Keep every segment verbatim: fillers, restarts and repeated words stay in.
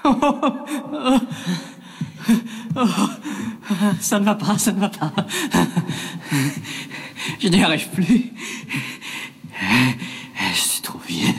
Oh, oh, oh, ça ne va pas, ça ne va pas. Je n'y arrive plus. Je suis trop vieux.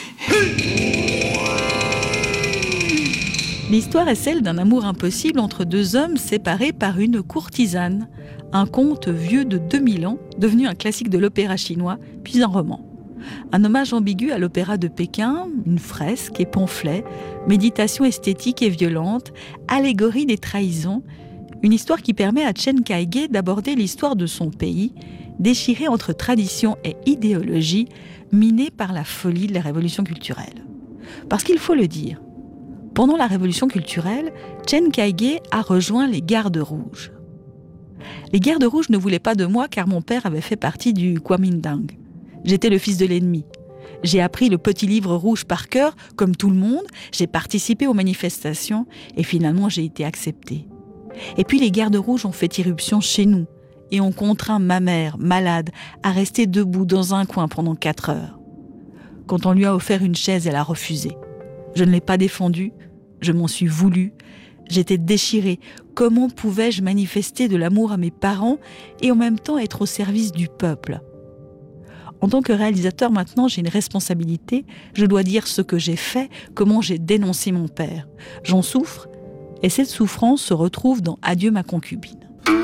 L'histoire est celle d'un amour impossible entre deux hommes séparés par une courtisane. Un conte vieux de deux mille ans, devenu un classique de l'opéra chinois, puis un roman. Un hommage ambigu à l'opéra de Pékin, une fresque et pamphlet, méditation esthétique et violente, allégorie des trahisons, une histoire qui permet à Chen Kaige d'aborder l'histoire de son pays, déchirée entre tradition et idéologie, minée par la folie de la révolution culturelle. Parce qu'il faut le dire, pendant la révolution culturelle, Chen Kaige a rejoint les Gardes rouges. Les Gardes rouges ne voulaient pas de moi car mon père avait fait partie du Kuomintang. J'étais le fils de l'ennemi. J'ai appris le petit livre rouge par cœur, comme tout le monde, j'ai participé aux manifestations et finalement j'ai été accepté. Et puis les Gardes rouges ont fait irruption chez nous et ont contraint ma mère, malade, à rester debout dans un coin pendant quatre heures. Quand on lui a offert une chaise, elle a refusé. Je ne l'ai pas défendue, je m'en suis voulu. J'étais déchirée. Comment pouvais-je manifester de l'amour à mes parents et en même temps être au service du peuple ? En tant que réalisateur, maintenant, j'ai une responsabilité. Je dois dire ce que j'ai fait, comment j'ai dénoncé mon père. J'en souffre et cette souffrance se retrouve dans Adieu ma concubine.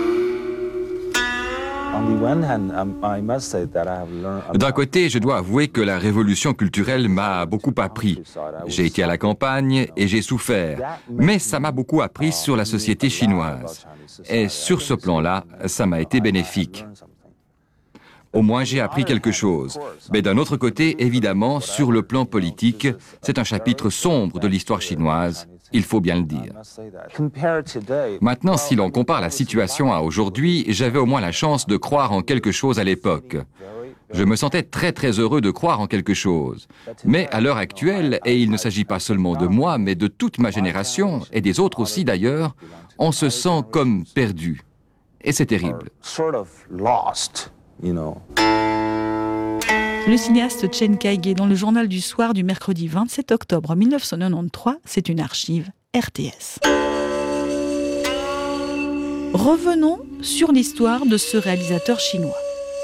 D'un côté, je dois avouer que la révolution culturelle m'a beaucoup appris. J'ai été à la campagne et j'ai souffert, mais ça m'a beaucoup appris sur la société chinoise. Et sur ce plan-là, ça m'a été bénéfique. Au moins, j'ai appris quelque chose. Mais d'un autre côté, évidemment, sur le plan politique, c'est un chapitre sombre de l'histoire chinoise. Il faut bien le dire. Maintenant, si l'on compare la situation à aujourd'hui, j'avais au moins la chance de croire en quelque chose à l'époque. Je me sentais très très heureux de croire en quelque chose. Mais à l'heure actuelle, et il ne s'agit pas seulement de moi, mais de toute ma génération, et des autres aussi d'ailleurs, on se sent comme perdu. Et c'est terrible. Le cinéaste Chen Kaige dans le journal du soir du mercredi vingt-sept octobre mille neuf cent quatre-vingt-treize, c'est une archive R T S. Revenons sur l'histoire de ce réalisateur chinois.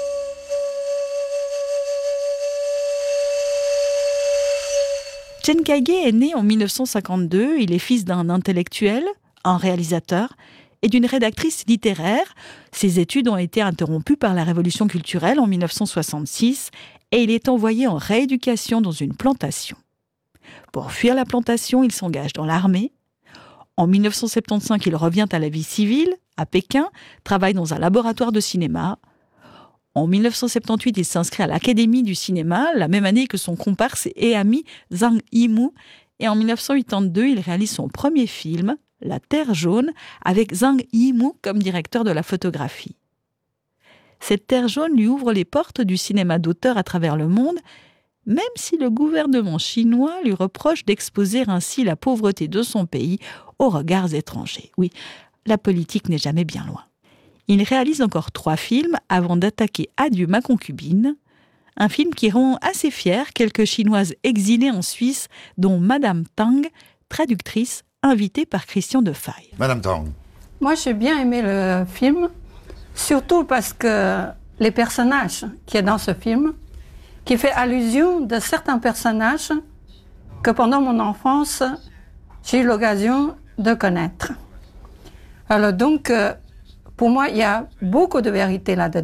Chen Kaige est né en mille neuf cent cinquante-deux, il est fils d'un intellectuel, un réalisateur, et d'une rédactrice littéraire. Ses études ont été interrompues par la Révolution culturelle en mille neuf cent soixante-six et il est envoyé en rééducation dans une plantation. Pour fuir la plantation, il s'engage dans l'armée. En mille neuf cent soixante-quinze, il revient à la vie civile, à Pékin, travaille dans un laboratoire de cinéma. En mille neuf cent soixante-dix-huit, il s'inscrit à l'Académie du cinéma, la même année que son comparse et ami Zhang Yimou. Et en mille neuf cent quatre-vingt-deux, il réalise son premier film, La Terre jaune, avec Zhang Yimou comme directeur de la photographie. Cette Terre jaune lui ouvre les portes du cinéma d'auteur à travers le monde, même si le gouvernement chinois lui reproche d'exposer ainsi la pauvreté de son pays aux regards étrangers. Oui, la politique n'est jamais bien loin. Il réalise encore trois films avant d'attaquer Adieu ma concubine, un film qui rend assez fier quelques Chinoises exilées en Suisse, dont Madame Tang, traductrice invitée par Christian Defaille. Madame Tang. Moi, j'ai bien aimé le film, surtout parce que les personnages qui est dans ce film, qui fait allusion de certains personnages que pendant mon enfance, j'ai eu l'occasion de connaître. Alors donc, pour moi, il y a beaucoup de vérité là-dedans.